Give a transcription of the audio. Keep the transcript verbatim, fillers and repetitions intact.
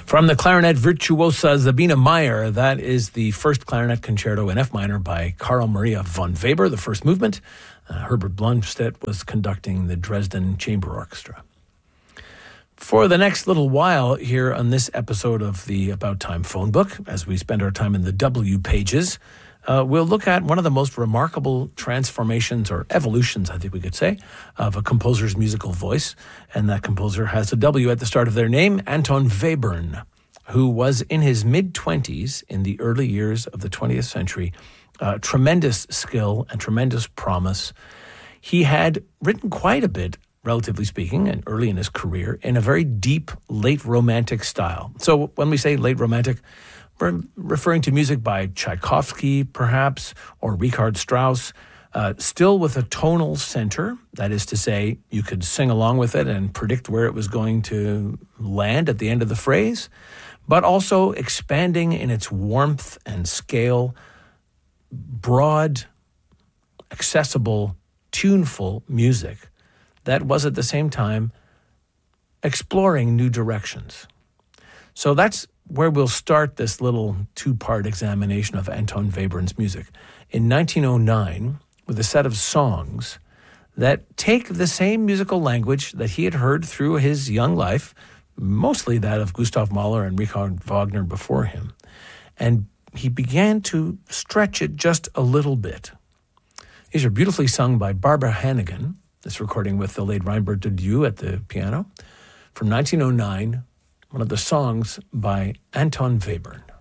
From the clarinet virtuosa Sabine Meyer, that is the first clarinet concerto in F minor by Carl Maria von Weber, the first movement. Uh, Herbert Blomstedt was conducting the Dresden Chamber Orchestra. For the next little while here on this episode of the About Time phone book, as we spend our time in the W pages, uh, we'll look at one of the most remarkable transformations, or evolutions, I think we could say, of a composer's musical voice. And that composer has a W at the start of their name, Anton Webern, who was in his mid-twenties in the early years of the twentieth century. Uh, tremendous skill and tremendous promise. He had written quite a bit, relatively speaking, and early in his career, in a very deep, late Romantic style. So when we say late Romantic, we're referring to music by Tchaikovsky, perhaps, or Richard Strauss, uh, still with a tonal center. That is to say, you could sing along with it and predict where it was going to land at the end of the phrase, but also expanding in its warmth and scale, broad, accessible, tuneful music that was at the same time exploring new directions. So that's where we'll start this little two-part examination of Anton Webern's music. In nineteen oh nine, with a set of songs that take the same musical language that he had heard through his young life, mostly that of Gustav Mahler and Richard Wagner before him, and he began to stretch it just a little bit. These are beautifully sung by Barbara Hannigan, this recording with the late Reinbert de Dieu at the piano, from nineteen oh nine, one of the songs by Anton Webern.